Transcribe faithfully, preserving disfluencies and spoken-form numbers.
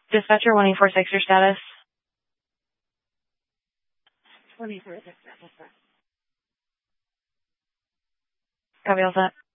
Dispatcher one eight four six, your status? one eight four six. Copy all set.